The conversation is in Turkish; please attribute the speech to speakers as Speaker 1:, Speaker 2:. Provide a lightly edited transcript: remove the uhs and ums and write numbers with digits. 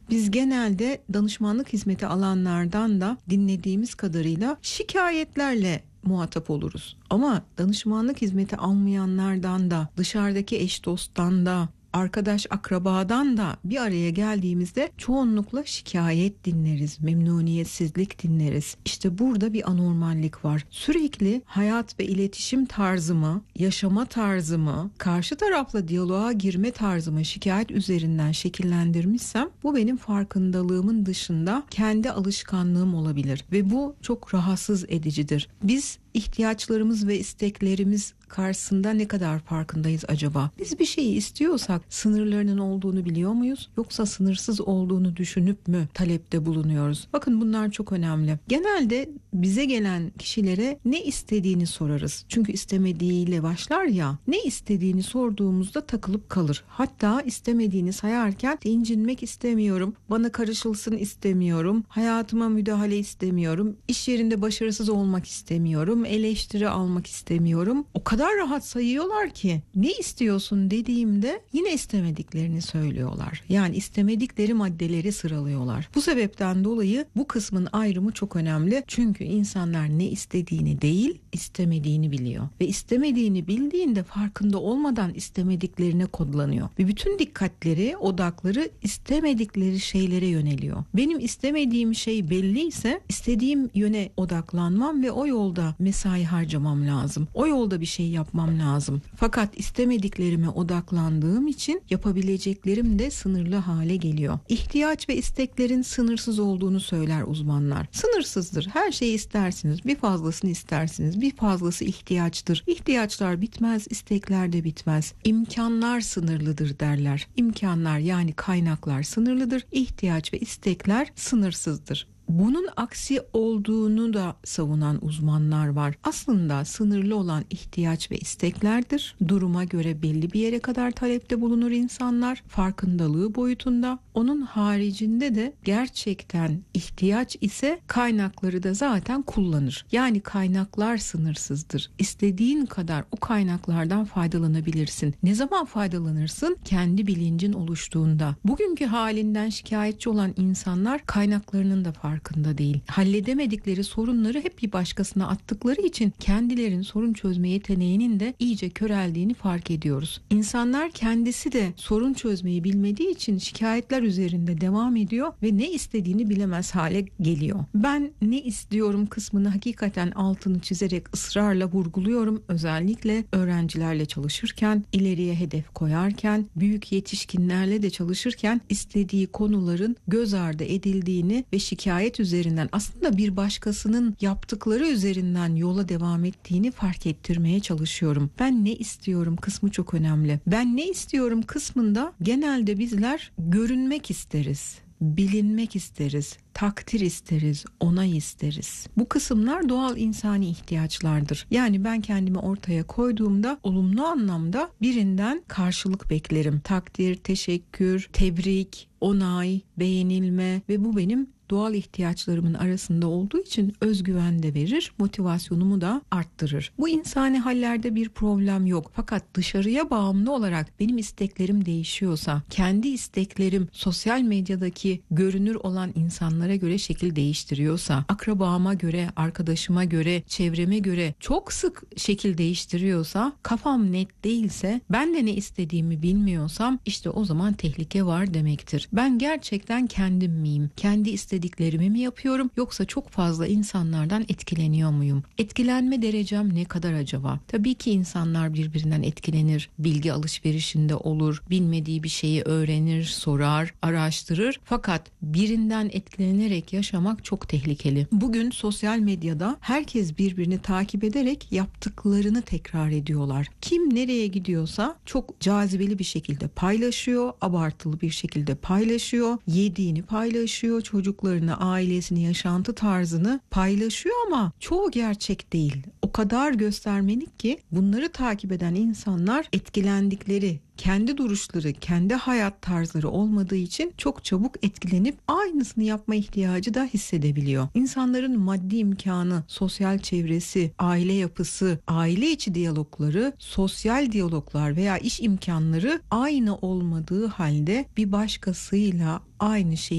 Speaker 1: Biz genelde danışmanlık hizmeti alanlardan da dinlediğimiz kadarıyla şikayetlerle muhatap oluruz. Ama danışmanlık hizmeti almayanlardan da, dışarıdaki eş dosttan da, arkadaş akrabadan da bir araya geldiğimizde çoğunlukla şikayet dinleriz, memnuniyetsizlik dinleriz. İşte burada bir anormallik var. Sürekli hayat ve iletişim tarzımı, yaşama tarzımı, karşı tarafla diyaloğa girme tarzımı şikayet üzerinden şekillendirmişsem bu benim farkındalığımın dışında kendi alışkanlığım olabilir ve bu çok rahatsız edicidir. Biz ihtiyaçlarımız ve isteklerimiz karşısında ne kadar farkındayız acaba? Biz bir şeyi istiyorsak sınırlarının olduğunu biliyor muyuz? Yoksa sınırsız olduğunu düşünüp mü talepte bulunuyoruz? Bakın bunlar çok önemli. Genelde bize gelen kişilere ne istediğini sorarız. Çünkü istemediğiyle başlar ya. Ne istediğini sorduğumuzda takılıp kalır. Hatta istemediğini sayarken incinmek istemiyorum, bana karışılsın istemiyorum, hayatıma müdahale istemiyorum, iş yerinde başarısız olmak istemiyorum, eleştiri almak istemiyorum. O kadar rahat sayıyorlar ki ne istiyorsun dediğimde yine istemediklerini söylüyorlar. Yani istemedikleri maddeleri sıralıyorlar. Bu sebepten dolayı bu kısmın ayrımı çok önemli. Çünkü insanlar ne istediğini değil, istemediğini biliyor. Ve istemediğini bildiğinde farkında olmadan istemediklerine kodlanıyor. Ve bütün dikkatleri, odakları istemedikleri şeylere yöneliyor. Benim istemediğim şey belliyse istediğim yöne odaklanmam ve o yolda mesai harcamam lazım. O yolda bir şey yapmam lazım. Fakat istemediklerime odaklandığım için yapabileceklerim de sınırlı hale geliyor. İhtiyaç ve isteklerin sınırsız olduğunu söyler uzmanlar. Sınırsızdır. Her şeyi istersiniz. Bir fazlasını istersiniz. Bir fazlası ihtiyaçtır. İhtiyaçlar bitmez, istekler de bitmez. İmkanlar sınırlıdır derler. İmkanlar yani kaynaklar sınırlıdır. İhtiyaç ve istekler sınırsızdır. Bunun aksi olduğunu da savunan uzmanlar var. Aslında sınırlı olan ihtiyaç ve isteklerdir. Duruma göre belli bir yere kadar talepte bulunur insanlar. Farkındalığı boyutunda. Onun haricinde de gerçekten ihtiyaç ise kaynakları da zaten kullanır. Yani kaynaklar sınırsızdır. İstediğin kadar o kaynaklardan faydalanabilirsin. Ne zaman faydalanırsın? Kendi bilincin oluştuğunda. Bugünkü halinden şikayetçi olan insanlar kaynaklarının da farkında değil. Halledemedikleri sorunları hep bir başkasına attıkları için kendilerinin sorun çözme yeteneğinin de iyice köreldiğini fark ediyoruz. İnsanlar kendisi de sorun çözmeyi bilmediği için şikayetler üzerinde devam ediyor ve ne istediğini bilemez hale geliyor. Ben ne istiyorum kısmını hakikaten altını çizerek ısrarla vurguluyorum. Özellikle öğrencilerle çalışırken, ileriye hedef koyarken, büyük yetişkinlerle de çalışırken istediği konuların göz ardı edildiğini ve şikayet üzerinden aslında bir başkasının yaptıkları üzerinden yola devam ettiğini fark ettirmeye çalışıyorum. Ben ne istiyorum kısmı çok önemli. Ben ne istiyorum kısmında genelde bizler görünmek isteriz, bilinmek isteriz, takdir isteriz, onay isteriz. Bu kısımlar doğal insani ihtiyaçlardır. Yani ben kendimi ortaya koyduğumda olumlu anlamda birinden karşılık beklerim. Takdir, teşekkür, tebrik, onay, beğenilme ve bu benim doğal ihtiyaçlarımın arasında olduğu için özgüven de verir, motivasyonumu da arttırır. Bu insani hallerde bir problem yok. Fakat dışarıya bağımlı olarak benim isteklerim değişiyorsa, kendi isteklerim sosyal medyadaki görünür olan insanlara göre şekil değiştiriyorsa, akrabama göre, arkadaşıma göre, çevreme göre çok sık şekil değiştiriyorsa, kafam net değilse, ben de ne istediğimi bilmiyorsam işte o zaman tehlike var demektir. Ben gerçekten kendim miyim? Kendi istediklerimi mi yapıyorum yoksa çok fazla insanlardan etkileniyor muyum? Etkilenme derecem ne kadar acaba? Tabii ki insanlar birbirinden etkilenir, bilgi alışverişinde olur, bilmediği bir şeyi öğrenir, sorar, araştırır. Fakat birinden etkilenerek yaşamak çok tehlikeli. Bugün sosyal medyada herkes birbirini takip ederek yaptıklarını tekrar ediyorlar. Kim nereye gidiyorsa çok cazibeli bir şekilde paylaşıyor, abartılı bir şekilde paylaşıyor, yediğini paylaşıyor, çocuklarını, ailesini, yaşantı tarzını paylaşıyor ama çoğu gerçek değil. O kadar göstermelik ki bunları takip eden insanlar etkilendikleri, kendi duruşları, kendi hayat tarzları olmadığı için çok çabuk etkilenip aynısını yapma ihtiyacı da hissedebiliyor. İnsanların maddi imkanı, sosyal çevresi, aile yapısı, aile içi diyalogları, sosyal diyaloglar veya iş imkanları aynı olmadığı halde bir başkasıyla aynı şeyi